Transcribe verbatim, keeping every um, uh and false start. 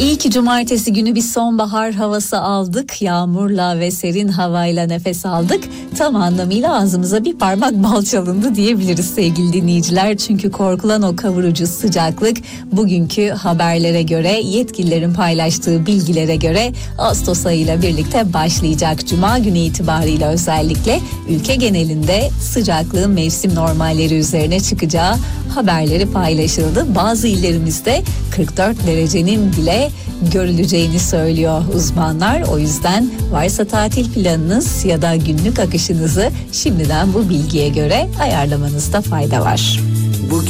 İyi ki cumartesi günü bir sonbahar havası aldık. Yağmurla ve serin havayla nefes aldık. Tam anlamıyla ağzımıza bir parmak bal çalındı diyebiliriz sevgili dinleyiciler. Çünkü korkulan o kavurucu sıcaklık bugünkü haberlere göre, yetkililerin paylaştığı bilgilere göre Ağustos ayıyla birlikte başlayacak. Cuma günü itibariyle özellikle ülke genelinde sıcaklığın mevsim normalleri üzerine çıkacağı haberleri paylaşıldı. Bazı illerimizde kırk dört derecenin bile görüleceğini söylüyor uzmanlar. O yüzden varsa tatil planınız ya da günlük akışınızı şimdiden bu bilgiye göre ayarlamanızda fayda var.